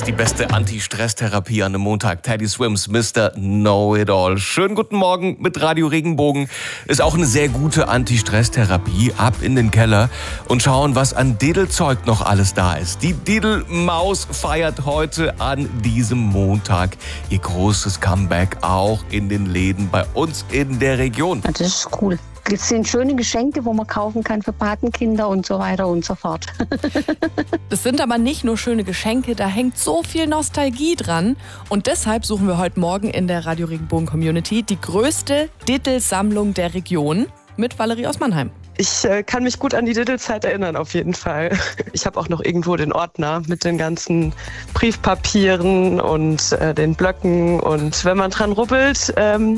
die beste Anti-Stress-Therapie an einem Montag. Teddy Swims, Mr. Know-It-All. Schönen guten Morgen mit Radio Regenbogen. Ist auch eine sehr gute Anti-Stress-Therapie. Ab in den Keller und schauen, was an Diddle-Zeug noch alles da ist. Die Diddle-Maus feiert heute an diesem Montag ihr großes Comeback, auch in den Läden bei uns in der Region. Das ist cool. Es sind schöne Geschenke, wo man kaufen kann für Patenkinder und so weiter und so fort. Das sind aber nicht nur schöne Geschenke, da hängt so viel Nostalgie dran. Und deshalb suchen wir heute Morgen in der Radio Regenbogen Community die größte Diddle-Sammlung der Region mit Valerie aus Mannheim. Ich kann mich gut an die Diddle-Zeit erinnern, auf jeden Fall. Ich habe auch noch irgendwo den Ordner mit den ganzen Briefpapieren und den Blöcken. Und wenn man dran rubbelt,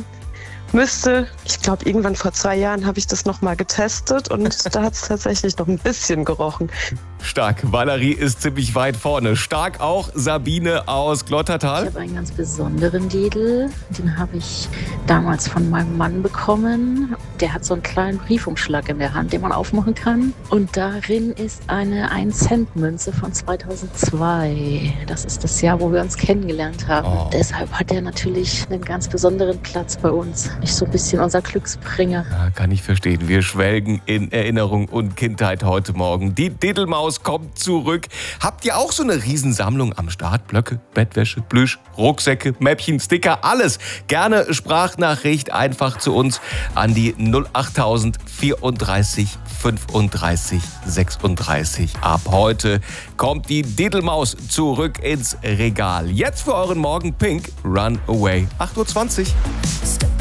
ich glaube, irgendwann vor 2 Jahren habe ich das nochmal getestet und da hat es tatsächlich noch ein bisschen gerochen. Stark, Valerie ist ziemlich weit vorne. Stark auch Sabine aus Glottertal. Ich habe einen ganz besonderen Diddle, den habe ich damals von meinem Mann bekommen. Der hat so einen kleinen Briefumschlag in der Hand, den man aufmachen kann. Und darin ist eine 1-Cent-Münze von 2002. Das ist das Jahr, wo wir uns kennengelernt haben. Oh. Deshalb hat er natürlich einen ganz besonderen Platz bei uns. Ist so ein bisschen unser Glücksbringer. Ja, kann ich verstehen. Wir schwelgen in Erinnerung und Kindheit heute Morgen. Die Diddle-Maus kommt zurück. Habt ihr auch so eine Riesensammlung am Start? Blöcke, Bettwäsche, Plüsch, Rucksäcke, Mäppchen, Sticker, alles. Gerne Sprachnachricht einfach zu uns an die 08000 34 35 36. Ab heute kommt die Diddle-Maus zurück ins Regal. Jetzt für euren Morgen Pink, Run Away. 8:20 Uhr.